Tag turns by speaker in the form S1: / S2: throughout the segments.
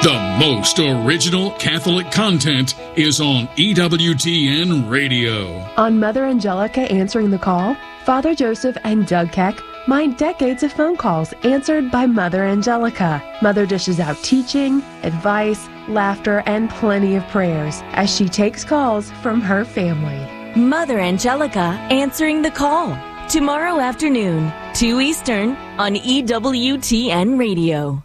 S1: The most original Catholic content is on EWTN Radio.
S2: On Mother Angelica Answering the Call, Father Joseph and Doug Keck mine decades of phone calls answered by Mother Angelica. Mother dishes out teaching, advice, laughter, and plenty of prayers as she takes calls from her family.
S3: Mother Angelica Answering the Call. Tomorrow afternoon, 2 Eastern, on EWTN Radio.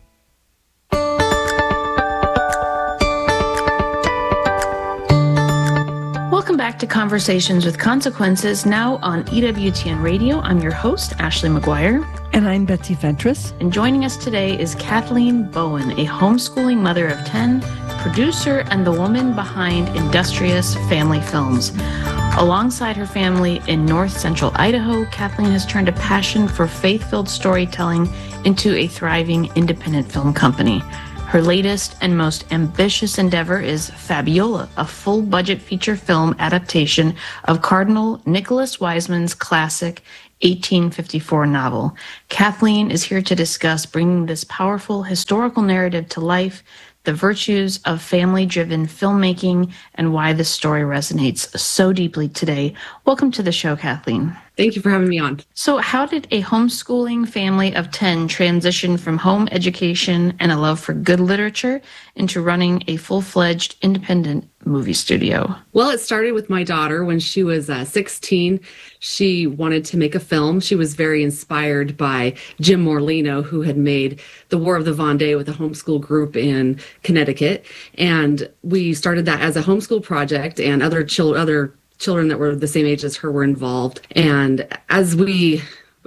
S4: Welcome back to Conversations with Consequences, now on EWTN Radio. I'm your host, Ashley McGuire.
S5: And I'm Betsy Fentress.
S4: And joining us today is Kathleen Bowen, a homeschooling mother of 10, producer, and the woman behind Industrious Family Films. Alongside her family in north central Idaho, Kathleen has turned a passion for faith-filled storytelling into a thriving independent film company. Her latest and most ambitious endeavor is Fabiola, a full-budget feature film adaptation of Cardinal Nicholas Wiseman's classic 1854 novel. Kathleen is here to discuss bringing this powerful historical narrative to life, the virtues of family-driven filmmaking, and why this story resonates so deeply today. Welcome to the show, Kathleen.
S6: Thank you for having me on.
S4: So how did a homeschooling family of 10 transition from home education and a love for good literature into running a full-fledged independent movie studio?
S6: Well, it started with my daughter when she was 16. She wanted to make a film. She was very inspired by Jim Morlino, who had made The War of the Vendée with a homeschool group in Connecticut. And we started that as a homeschool project, and other children that were the same age as her were involved. And as we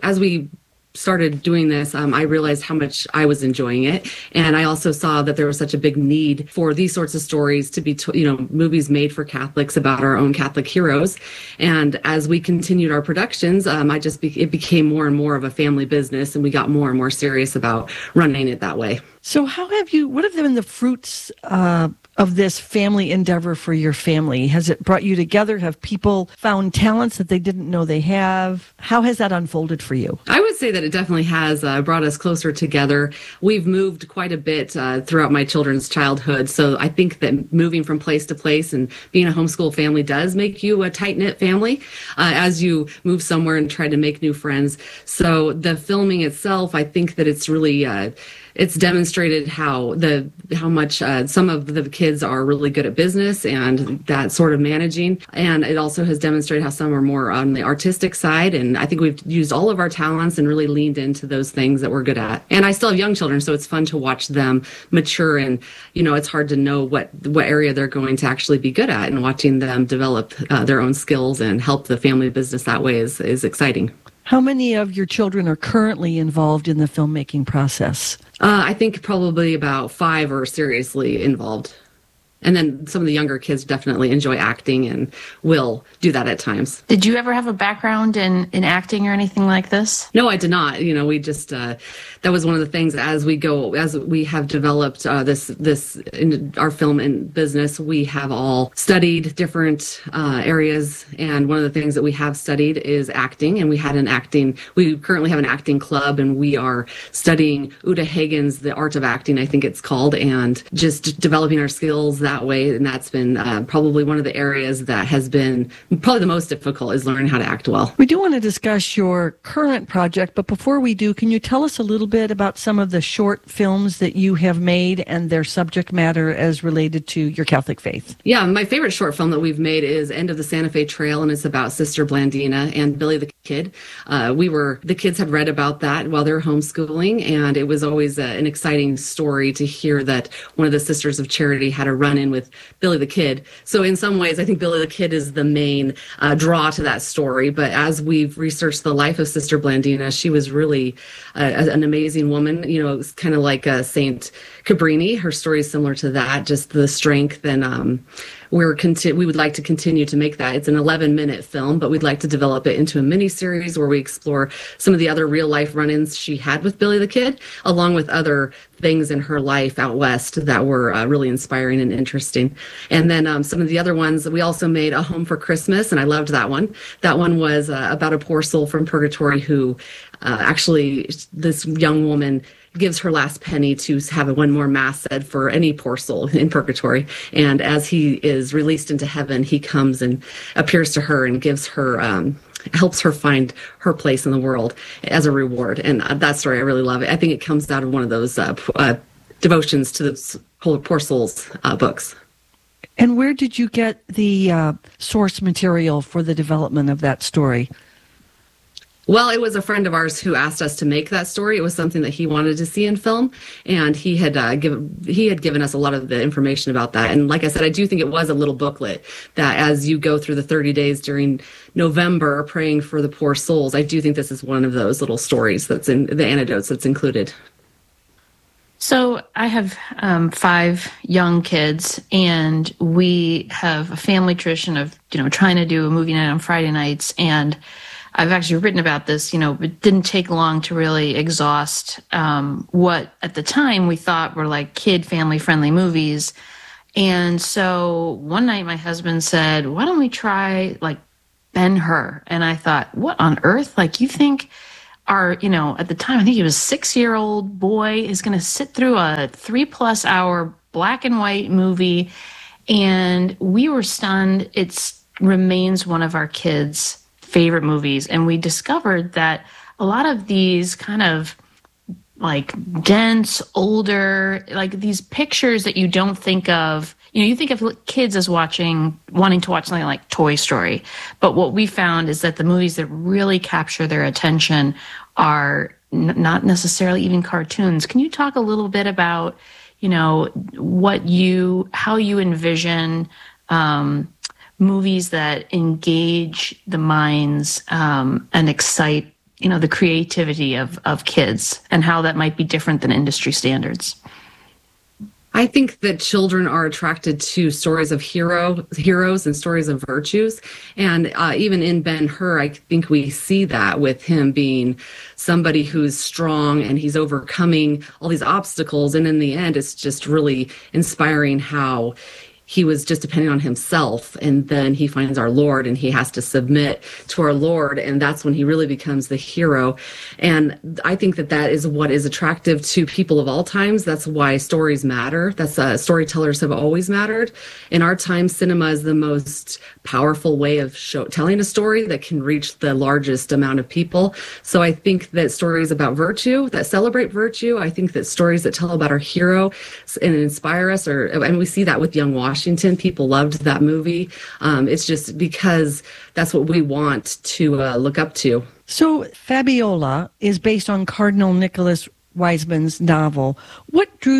S6: started doing this, I realized how much I was enjoying it. And I also saw that there was such a big need for these sorts of stories to be, movies made for Catholics about our own Catholic heroes. And as we continued our productions, it became more and more of a family business, and we got more and more serious about running it that way.
S5: So what have been the fruits of this family endeavor for your family? Has it brought you together? Have people found talents that they didn't know they have? How has that unfolded for you?
S6: I would say that it definitely has brought us closer together. We've moved quite a bit throughout my children's childhood. So I think that moving from place to place and being a homeschool family does make you a tight-knit family as you move somewhere and try to make new friends. So the filming itself, I think that it's really it's demonstrated how much some of the kids are really good at business and that sort of managing. And it also has demonstrated how some are more on the artistic side. And I think we've used all of our talents and really leaned into those things that we're good at. And I still have young children, so it's fun to watch them mature. And, it's hard to know what area they're going to actually be good at. And watching them develop their own skills and help the family business that way is exciting.
S5: How many of your children are currently involved in the filmmaking process?
S6: I think probably about 5 are seriously involved. And then some of the younger kids definitely enjoy acting and will do that at times.
S4: Did you ever have a background in acting or anything like this?
S6: No, I did not. We just, that was one of the things as we have developed this in our film and business, we have all studied different areas. And one of the things that we have studied is acting. And we currently have an acting club, and we are studying Uta Hagen's The Art of Acting, I think it's called, and just developing our skills that way. And that's been probably one of the areas that has been probably the most difficult, is learning how to act well.
S5: We do want to discuss your current project, but before we do, can you tell us a little bit about some of the short films that you have made and their subject matter as related to your Catholic faith?
S6: Yeah, my favorite short film that we've made is End of the Santa Fe Trail, and it's about Sister Blandina and Billy the Kid. The kids had read about that while they were homeschooling, and it was always an exciting story to hear that one of the Sisters of Charity had a run-in with Billy the Kid. So in some ways, I think Billy the Kid is the main draw to that story. But as we've researched the life of Sister Blandina, she was really an amazing woman. It's kind of like Saint Cabrini. Her story is similar to that, just the strength. And we would like to continue to make that. It's an 11-minute film, but we'd like to develop it into a mini-series where we explore some of the other real-life run-ins she had with Billy the Kid, along with other things in her life out west that were really inspiring and interesting. And then some of the other ones, we also made A Home for Christmas, and I loved that one. That one was about a poor soul from purgatory who actually, this young woman gives her last penny to have one more mass said for any poor soul in purgatory. And as he is released into heaven, he comes and appears to her and gives her helps her find her place in the world as a reward. And that story, I really love it. I think it comes out of one of those devotions to the Poor Souls books.
S5: And where did you get the source material for the development of that story?
S6: Well, it was a friend of ours who asked us to make that story. It was something that he wanted to see in film, and he had given us a lot of the information about that. And like I said, I do think it was a little booklet that as you go through the 30 days during November praying for the poor souls, I do think this is one of those little stories that's in the anecdotes that's included.
S4: So I have 5 young kids, and we have a family tradition of, trying to do a movie night on Friday nights. And I've actually written about this. It didn't take long to really exhaust what at the time we thought were like kid family friendly movies. And so one night my husband said, why don't we try like Ben-Hur? And I thought, what on earth? Like, you think our, at the time, I think he was 6-year-old boy is going to sit through a 3+ hour black and white movie. And we were stunned. It remains one of our kids' favorite movies. And we discovered that a lot of these kind of like dense, older, like these pictures that you don't think of, you think of kids as wanting to watch something like Toy Story. But what we found is that the movies that really capture their attention are not necessarily even cartoons. Can you talk a little bit about, how you envision movies that engage the minds and excite, the creativity of kids, and how that might be different than industry standards?
S6: I think that children are attracted to stories of heroes and stories of virtues. And even in Ben-Hur, I think we see that with him being somebody who's strong and he's overcoming all these obstacles. And in the end, it's just really inspiring how he was just depending on himself, and then he finds our Lord and he has to submit to our Lord, and that's when he really becomes the hero. And I think that is what is attractive to people of all times. That's why stories matter. That's storytellers have always mattered. In our time, cinema is the most powerful way of telling a story that can reach the largest amount of people. So I think that stories about virtue, that celebrate virtue, I think that stories that tell about our hero and inspire us, and we see that with Young Washington. People loved that movie. It's just because that's what we want to look up to.
S5: So Fabiola is based on Cardinal Nicholas Wiseman's novel. What drew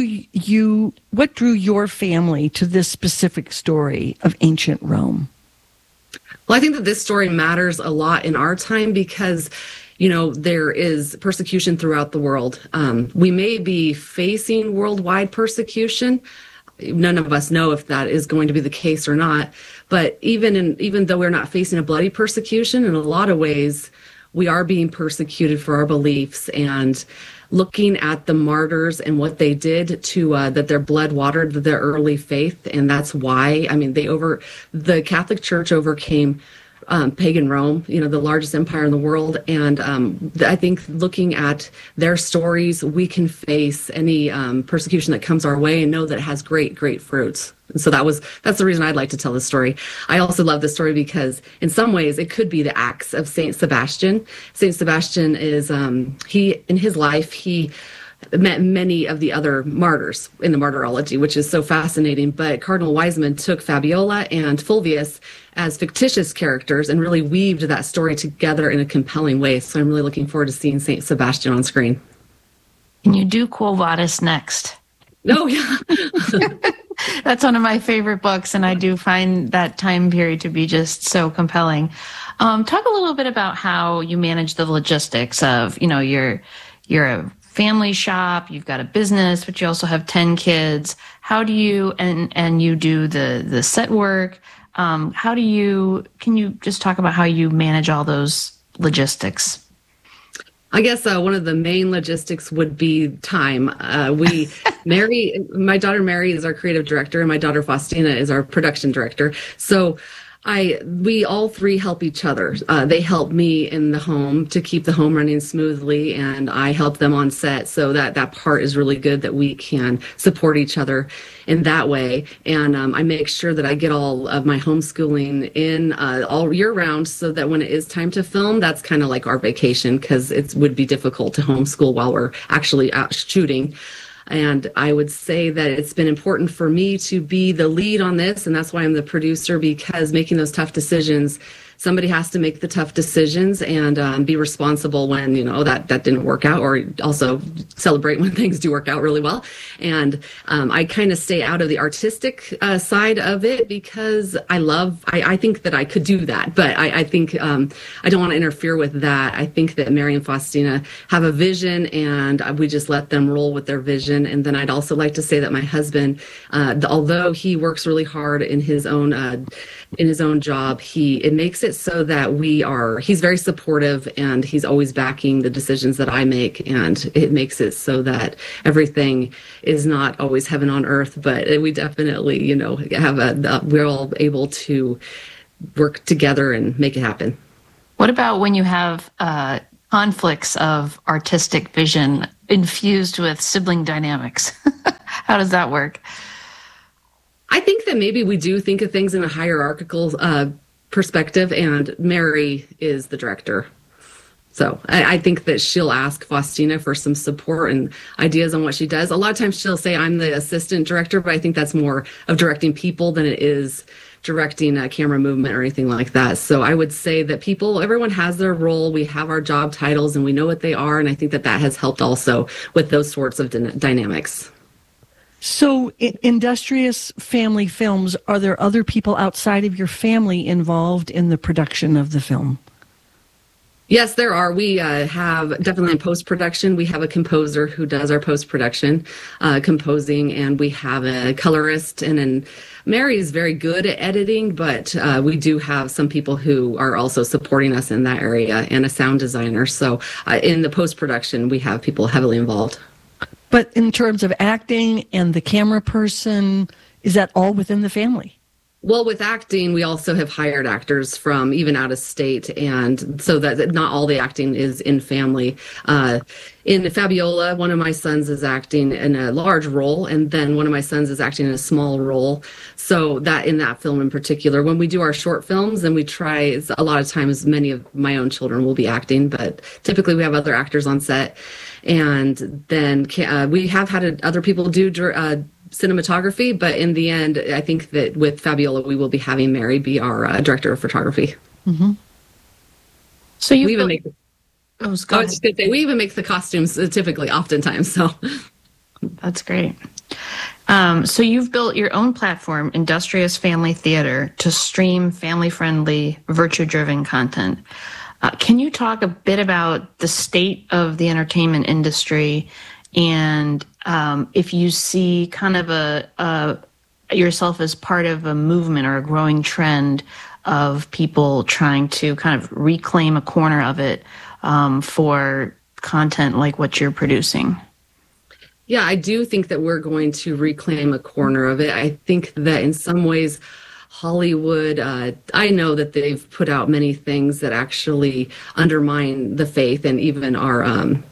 S5: your family to this specific story of ancient Rome?
S6: Well, I think that this story matters a lot in our time because there is persecution throughout the world. We may be facing worldwide persecution. None of us know if that is going to be the case or not. But even though we're not facing a bloody persecution, in a lot of ways, we are being persecuted for our beliefs, and looking at the martyrs and what they did to that their blood watered their early faith. And that's why, the Catholic Church overcame pagan Rome, the largest empire in the world. And I think looking at their stories, we can face any persecution that comes our way and know that it has great, great fruits. And so that's the reason I'd like to tell this story. I also love this story because in some ways it could be the acts of Saint Sebastian. Saint Sebastian is, in his life, he met many of the other martyrs in the martyrology, which is so fascinating. But Cardinal Wiseman took Fabiola and Fulvius as fictitious characters and really weaved that story together in a compelling way. So I'm really looking forward to seeing Saint Sebastian on screen.
S4: Can you do Quo Vadis next?
S6: No, yeah.
S4: That's one of my favorite books, and I do find that time period to be just so compelling. Talk a little bit about how you manage the logistics of, you're a family shop, you've got a business, but you also have 10 kids. How do you, and you do the set work. Can you just talk about how you manage all those logistics?
S6: I guess one of the main logistics would be time. My daughter Mary is our creative director, and my daughter Faustina is our production director. So We all three help each other. They help me in the home to keep the home running smoothly, and I help them on set. So that part is really good, that we can support each other in that way. And I make sure that I get all of my homeschooling in all year round, so that when it is time to film, that's kind of like our vacation, because it would be difficult to homeschool while we're actually out shooting. And I would say that it's been important for me to be the lead on this, and that's why I'm the producer, because making those tough decisions, somebody has to make the tough decisions and be responsible when, that didn't work out, or also celebrate when things do work out really well. And I kind of stay out of the artistic side of it, because I think that I could do that, but I think I don't want to interfere with that. I think that Mary and Faustina have a vision, and we just let them roll with their vision. And then I'd also like to say that my husband, although he works really hard in his own job, it makes it so that he's very supportive, and he's always backing the decisions that I make, and it makes it so that everything is not always heaven on earth, but we definitely, we're all able to work together and make it happen.
S4: What about when you have conflicts of artistic vision infused with sibling dynamics? How does that work?
S6: I think that maybe we do think of things in a hierarchical perspective, and Mary is the director. So I think that she'll ask Faustina for some support and ideas on what she does. A lot of times she'll say, I'm the assistant director, but I think that's more of directing people than it is directing a camera movement or anything like that. So I would say that everyone has their role. We have our job titles and we know what they are. And I think that has helped also with those sorts of dynamics.
S5: So, Industrious Family Films, are there other people outside of your family involved in the production of the film?
S6: Yes, there are. We have definitely in post-production, we have a composer who does our post-production composing, and we have a colorist. And then Mary is very good at editing, but we do have some people who are also supporting us in that area, and a sound designer. So in the post-production, we have people heavily involved.
S5: But in terms of acting and the camera person, is that all within the family?
S6: Well, with acting, we also have hired actors from even out of state, and so that not all the acting is in family. In Fabiola, one of my sons is acting in a large role, and then one of my sons is acting in a small role. So that in that film in particular, when we do our short films, then we try, a lot of times many of my own children will be acting, but typically we have other actors on set. And then we have had other people do cinematography, but in the end, I think that with Fabiola, we will be having Mary be our director of photography.
S5: Mm-hmm.
S6: So we even make the costumes typically, oftentimes. So
S4: that's great. So you've built your own platform, Industrious Family Theater, to stream family-friendly, virtue-driven content. Can you talk a bit about the state of the entertainment industry, and if you see kind of yourself as part of a movement or a growing trend of people trying to kind of reclaim a corner of it for content like what you're producing?
S6: Yeah, I do think that we're going to reclaim a corner of it. I think that in some ways, Hollywood, I know that they've put out many things that actually undermine the faith and even our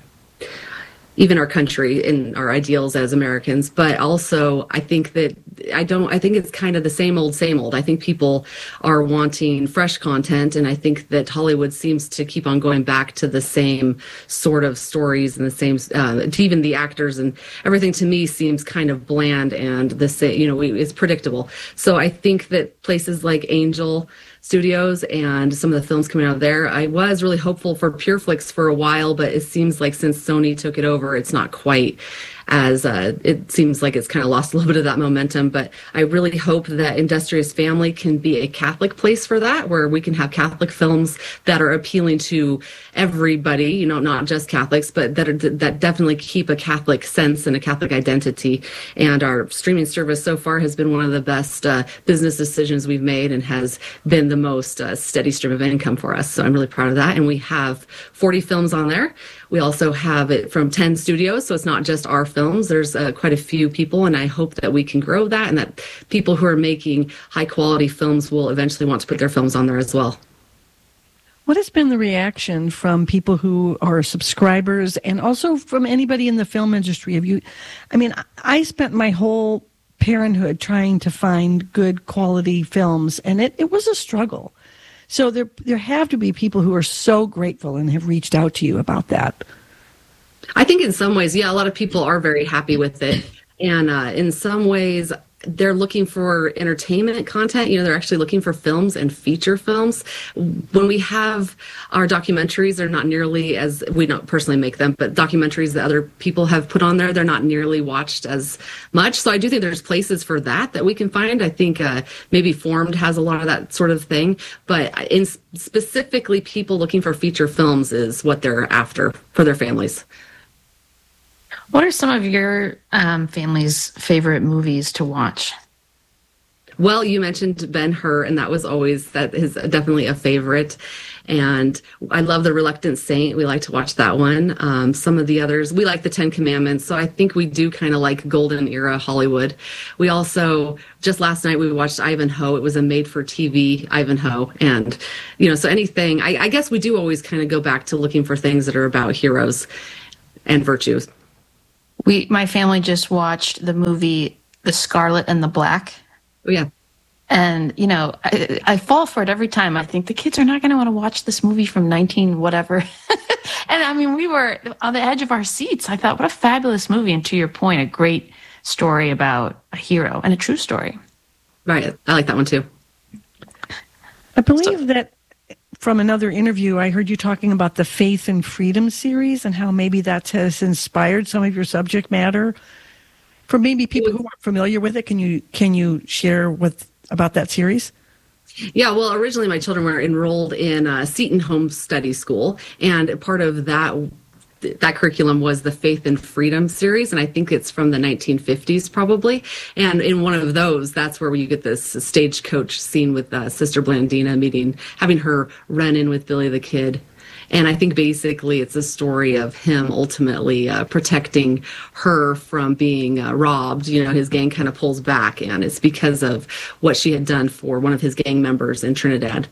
S6: country and our ideals as Americans. But also, I think that I think it's kind of the same old. I think people are wanting fresh content, and I think that Hollywood seems to keep on going back to the same sort of stories and the same, even the actors and everything to me seems kind of bland and the same, it's predictable. So I think that places like Angel Studios and some of the films coming out of there, I was really hopeful for PureFlix for a while, but it seems like since Sony took it over, it's not quite as it seems like it's kind of lost a little bit of that momentum. But I really hope that Industrious Family can be a Catholic place for that, where we can have Catholic films that are appealing to everybody, not just Catholics, but that definitely keep a Catholic sense and a Catholic identity. And our streaming service so far has been one of the best business decisions we've made, and has been the most steady stream of income for us. So I'm really proud of that. And we have 40 films on there. We also have it from 10 studios, so it's not just our films. There's quite a few people, and I hope that we can grow that and that people who are making high quality films will eventually want to put their films on there as well.
S5: What has been the reaction from people who are subscribers and also from anybody in the film industry? I spent my whole parenthood trying to find good quality films, and it was a struggle. So there have to be people who are so grateful and have reached out to you about that.
S6: I think in some ways, yeah, a lot of people are very happy with it. And in some ways, they're looking for entertainment content. They're actually looking for films and feature films. When we have our documentaries, they're not nearly as, we don't personally make them, but documentaries that other people have put on there, they're not nearly watched as much. So I do think there's places for that we can find. I think maybe Formed has a lot of that sort of thing, but in specifically people looking for feature films is what they're after for their families.
S4: What are some of your family's favorite movies to watch?
S6: Well, you mentioned Ben-Hur, and that is definitely a favorite. And I love The Reluctant Saint. We like to watch that one. Some of the others, we like The Ten Commandments. So I think we do kind of like golden era Hollywood. We also, just last night, we watched Ivanhoe. It was a made-for-TV Ivanhoe. And, so anything, I guess we do always kind of go back to looking for things that are about heroes and virtues.
S4: My family just watched the movie The Scarlet and the Black.
S6: Oh, yeah.
S4: And, I fall for it every time. I think the kids are not going to want to watch this movie from 19 whatever. And we were on the edge of our seats. I thought, what a fabulous movie. And to your point, a great story about a hero and a true story.
S6: Right. I like that one too.
S5: I believe that from another interview, I heard you talking about the Faith and Freedom series and how maybe that has inspired some of your subject matter. For maybe people who aren't familiar with it, can you share about that series?
S6: Yeah, well, originally my children were enrolled in Seton Home Study School, and part of that curriculum was the Faith and Freedom series, and I think it's from the 1950s probably. And in one of those, that's where you get this stagecoach scene with Sister Blandina having her run in with Billy the Kid. And I think basically it's a story of him ultimately protecting her from being robbed. His gang kind of pulls back, and it's because of what she had done for one of his gang members in Trinidad.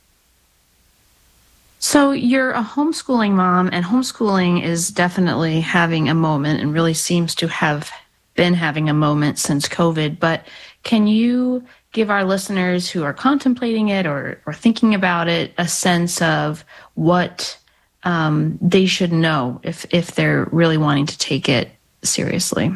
S4: So you're a homeschooling mom, and homeschooling is definitely having a moment and really seems to have been having a moment since COVID. But can you give our listeners who are contemplating it or thinking about it a sense of what they should know if they're really wanting to take it seriously?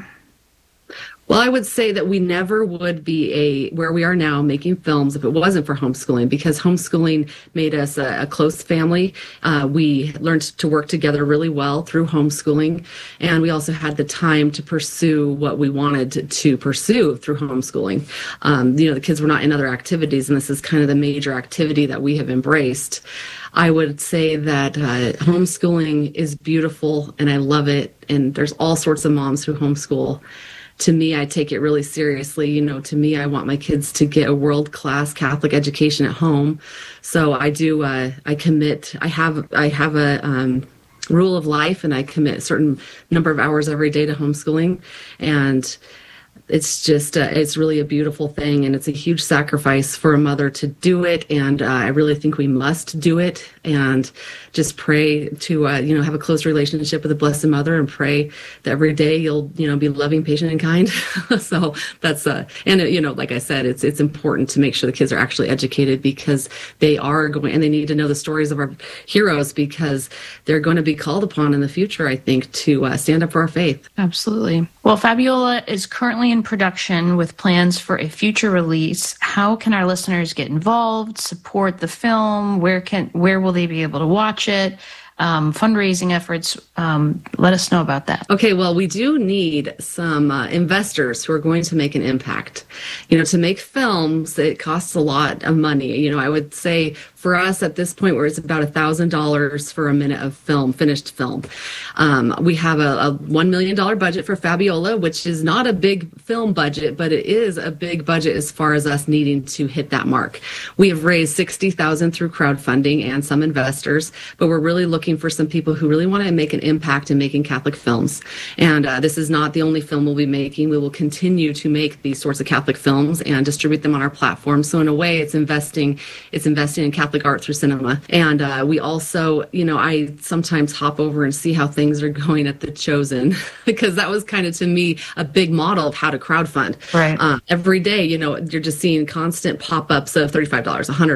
S6: Well, I would say that we never would be where we are now making films if it wasn't for homeschooling, because homeschooling made us a close family. We learned to work together really well through homeschooling, and we also had the time to pursue what we wanted to pursue through homeschooling. The kids were not in other activities, and this is kind of the major activity that we have embraced. I would say that homeschooling is beautiful, and I love it, and there's all sorts of moms who homeschool. To me, I take it really seriously. To me, I want my kids to get a world-class Catholic education at home. So I do, I commit, I have a rule of life, and I commit a certain number of hours every day to homeschooling. And it's just, it's really a beautiful thing, and it's a huge sacrifice for a mother to do it. And I really think we must do it, and just pray to, have a close relationship with the Blessed Mother, and pray that every day you'll, be loving, patient, and kind. So that's, and like I said, it's important to make sure the kids are actually educated, because they are going, and they need to know the stories of our heroes, because they're going to be called upon in the future, I think, to stand up for our faith.
S4: Absolutely. Well, Fabiola is currently in production with plans for a future release. How can our listeners get involved, support the film? Where will they be able to watch it? Fundraising efforts, let us know about that.
S6: Okay, well, we do need some investors who are going to make an impact. To make films, it costs a lot of money. I would say For us at this point, where it's about $1,000 for a minute of film, finished film. We have a $1 million budget for Fabiola, which is not a big film budget, but it is a big budget as far as us needing to hit that mark. We have raised $60,000 through crowdfunding and some investors, but we're really looking for some people who really want to make an impact in making Catholic films. And this is not the only film we'll be making. We will continue to make these sorts of Catholic films and distribute them on our platform. So in a way, it's investing in Catholic art through cinema. And we also, I sometimes hop over and see how things are going at The Chosen, because that was kind of, to me, a big model of how to crowdfund.
S4: Right.
S6: Every day, you're just seeing constant pop-ups of $35, $100,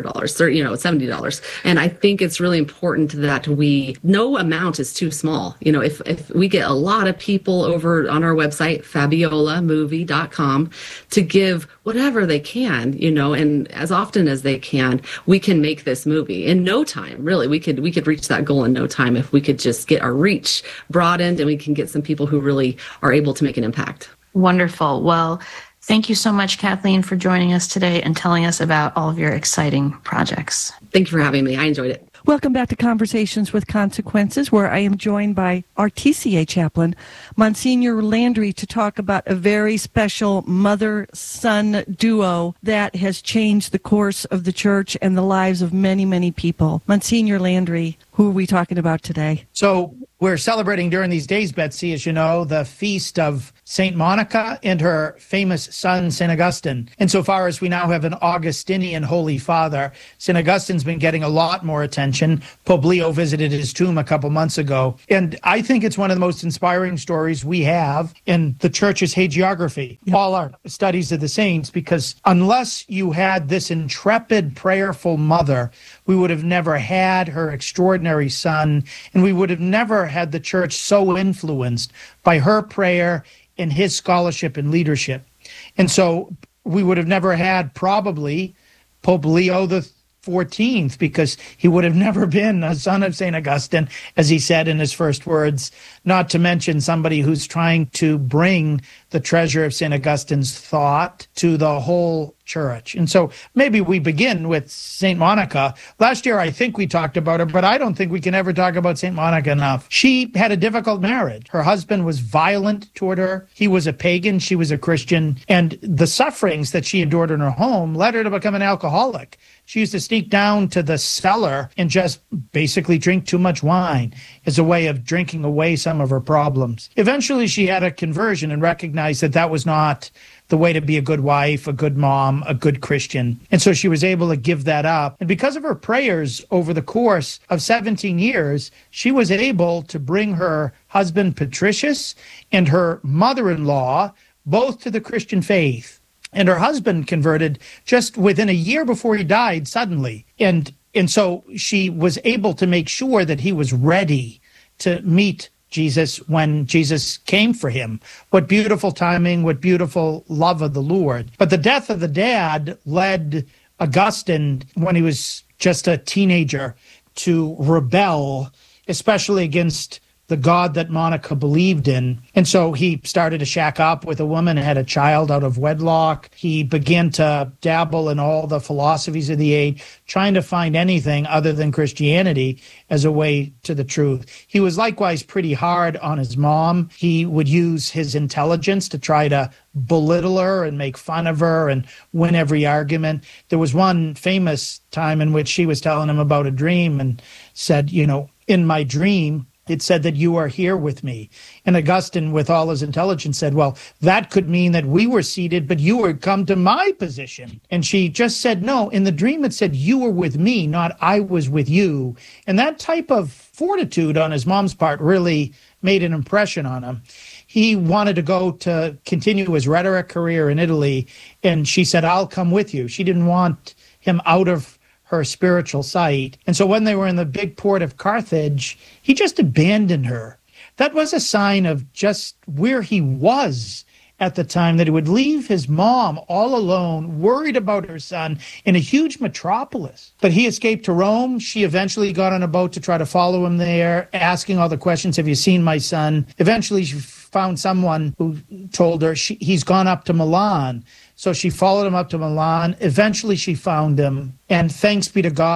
S6: $70. And I think it's really important that no amount is too small. If we get a lot of people over on our website, fabiolamovie.com, to give whatever they can, and as often as they can, we can make this movie in no time. Really, we could reach that goal in no time if we could just get our reach broadened and we can get some people who really are able to make an impact.
S4: Wonderful. Well, thank you so much, Kathleen, for joining us today and telling us about all of your exciting projects.
S6: Thank you for having me. I enjoyed it.
S5: Welcome back to Conversations with Consequences, where I am joined by our TCA chaplain, Monsignor Landry, to talk about a very special mother-son duo that has changed the course of the church and the lives of many, many people. Monsignor Landry, who are we talking about today?
S7: So we're celebrating during these days, Betsy, as you know, the feast of St. Monica and her famous son, St. Augustine. Insofar as we now have an Augustinian Holy Father, St. Augustine's been getting a lot more attention. Pope Leo visited his tomb a couple months ago. And I think it's one of the most inspiring stories we have in the church's hagiography, all our studies of the saints, because unless you had this intrepid, prayerful mother, we would have never had her extraordinary son, and we would have never had the church so influenced by her prayer and his scholarship and leadership. And so we would have never had probably Pope Leo the 14th, because he would have never been a son of St. Augustine, as he said in his first words, not to mention somebody who's trying to bring the treasure of St. Augustine's thought to the whole church. And so maybe we begin with St. Monica. Last year, I think we talked about her, but I don't think we can ever talk about St. Monica enough. She had a difficult marriage. Her husband was violent toward her. He was a pagan. She was a Christian. And the sufferings that she endured in her home led her to become an alcoholic. She used to sneak down to the cellar and just basically drink too much wine as a way of drinking away some of her problems. Eventually, she had a conversion and recognized that that was not the way to be a good wife, a good mom, a good Christian. And so she was able to give that up. And because of her prayers over the course of 17 years, she was able to bring her husband Patricius and her mother-in-law both to the Christian faith. And her husband converted just within a year before he died suddenly. And so she was able to make sure that he was ready to meet Jesus when Jesus came for him. What beautiful timing, what beautiful love of the Lord. But the death of the dad led Augustine, when he was just a teenager, to rebel, especially against the God that Monica believed in. And so he started to shack up with a woman and had a child out of wedlock. He began to dabble in all the philosophies of the age, trying to find anything other than Christianity as a way to the truth. He was likewise pretty hard on his mom. He would use his intelligence to try to belittle her and make fun of her and win every argument. There was one famous time in which she was telling him about a dream and said, in my dream, it said that you are here with me. And Augustine, with all his intelligence, said, well, that could mean that we were seated, but you would come to my position. And she just said, no, in the dream it said you were with me, not I was with you. And that type of fortitude on his mom's part really made an impression on him. He wanted to go to continue his rhetoric career in Italy, and she said, I'll come with you. She didn't want him out of her spiritual sight. And so when they were in the big port of Carthage, he just abandoned her. That was a sign of just where he was at the time, that he would leave his mom all alone, worried about her son in a huge metropolis. But he escaped to Rome. She eventually got on a boat to try to follow him there, asking all the questions, have you seen my son? Eventually, she found someone who told her he's gone up to Milan. So she followed him up to Milan. Eventually, she found him. And thanks be to God,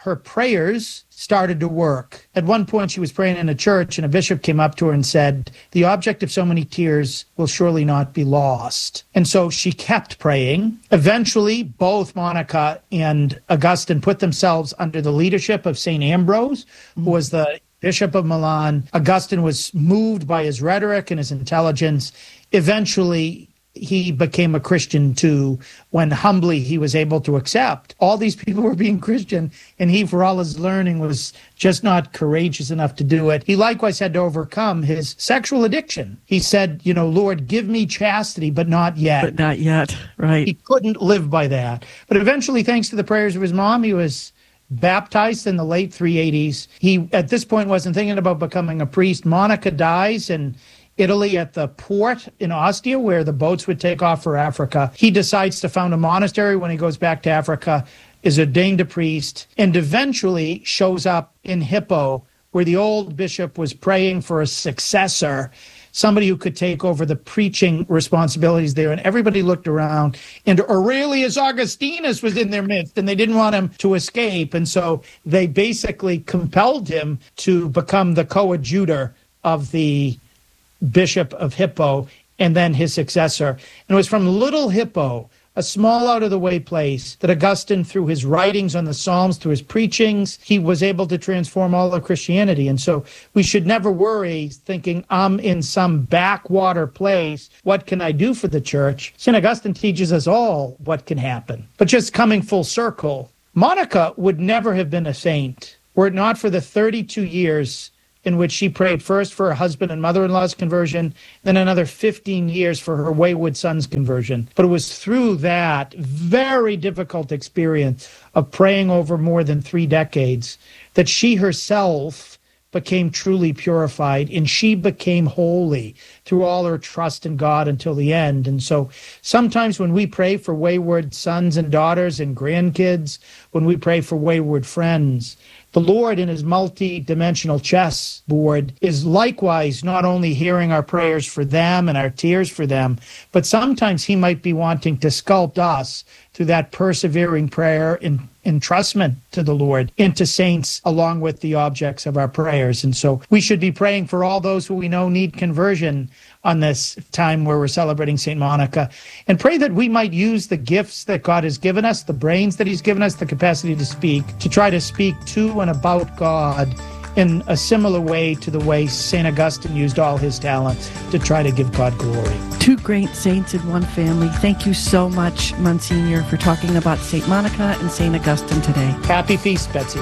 S7: her prayers started to work. At one point, she was praying in a church, and a bishop came up to her and said, "The object of so many tears will surely not be lost." And so she kept praying. Eventually, both Monica and Augustine put themselves under the leadership of St. Ambrose, who was the Bishop of Milan. Augustine was moved by his rhetoric and his intelligence. Eventually, he became a Christian too, when humbly he was able to accept all these people were being Christian, and he, for all his learning, was just not courageous enough to do it. He likewise had to overcome his sexual addiction. He said, Lord, give me chastity, but not yet.
S5: But not yet, right.
S7: He couldn't live by that. But eventually, thanks to the prayers of his mom, he was baptized in the late 380s. He, at this point, wasn't thinking about becoming a priest. Monica dies in Italy at the port in Ostia, where the boats would take off for Africa. He decides to found a monastery when he goes back to Africa, is ordained a priest, and eventually shows up in Hippo, where the old bishop was praying for a successor, somebody who could take over the preaching responsibilities there. And everybody looked around, and Aurelius Augustinus was in their midst, and they didn't want him to escape. And so they basically compelled him to become the coadjutor of the Bishop of Hippo, and then his successor. And it was from Little Hippo, a small out-of-the-way place, that Augustine, through his writings on the Psalms, through his preachings, he was able to transform all of Christianity. And so we should never worry thinking, I'm in some backwater place. What can I do for the church? St. Augustine teaches us all what can happen. But just coming full circle, Monica would never have been a saint were it not for the 32 years in which she prayed first for her husband and mother-in-law's conversion, then another 15 years for her wayward son's conversion. But it was through that very difficult experience of praying over more than 3 decades that she herself became truly purified, and she became holy through all her trust in God until the end. And so sometimes when we pray for wayward sons and daughters and grandkids, when we pray for wayward friends, the Lord, in his multi-dimensional chessboard, is likewise not only hearing our prayers for them and our tears for them, but sometimes he might be wanting to sculpt us through that persevering prayer and entrustment to the Lord into saints along with the objects of our prayers. And so we should be praying for all those who we know need conversion on this time where we're celebrating St. Monica, and pray that we might use the gifts that God has given us, the brains that he's given us, the capacity to speak, to try to speak to and about God in a similar way to the way St. Augustine used all his talents to try to give God glory.
S5: 2 great saints in one family. Thank you so much, Monsignor, for talking about St. Monica and St. Augustine today.
S7: Happy feast, Betsy.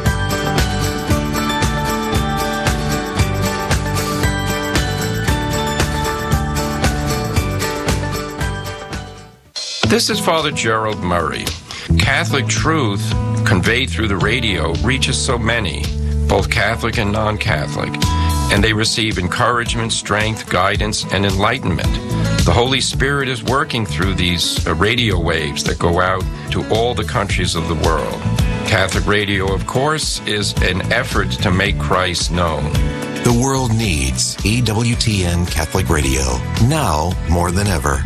S8: This is Father Gerald Murray. Catholic truth conveyed through the radio reaches so many, both Catholic and non-Catholic, and they receive encouragement, strength, guidance, and enlightenment. The Holy Spirit is working through these radio waves that go out to all the countries of the world. Catholic radio, of course, is an effort to make Christ known.
S9: The world needs EWTN Catholic Radio, now more than ever.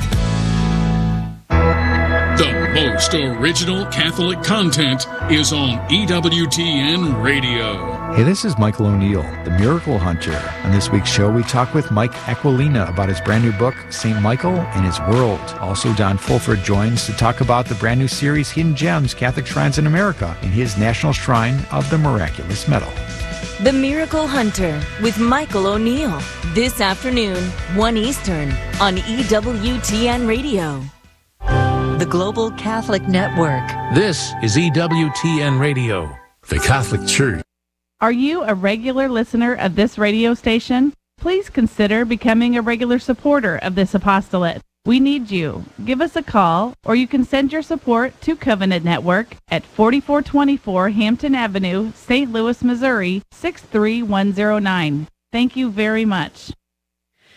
S1: The most original Catholic content is on EWTN Radio.
S10: Hey, this is Michael O'Neill, the Miracle Hunter. On this week's show, we talk with Mike Aquilina about his brand new book, St. Michael and His World. Also, Don Fulford joins to talk about the brand new series, Hidden Gems, Catholic Shrines in America, and his National Shrine of the Miraculous Medal.
S3: The Miracle Hunter with Michael O'Neill. This afternoon, 1 Eastern, on EWTN Radio.
S11: The Global Catholic Network.
S12: This is EWTN Radio, the Catholic Church.
S13: Are you a regular listener of this radio station? Please consider becoming a regular supporter of this apostolate. We need you. Give us a call, or you can send your support to Covenant Network at 4424 Hampton Avenue, St. Louis, Missouri, 63109. Thank you very much.